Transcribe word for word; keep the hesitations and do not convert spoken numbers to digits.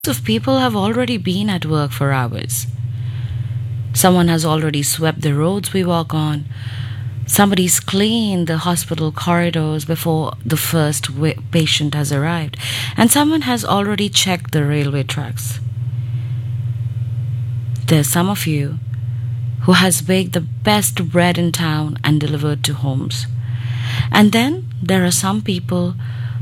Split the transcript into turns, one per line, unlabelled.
of people have already been at work for hours. Someone has already swept the roads we walk on. Somebody's cleaned the hospital corridors before the first wa- patient has arrived. And someone has already checked the railway tracks. There's some of you who has baked the best bread in town and delivered to homes. And then there are some people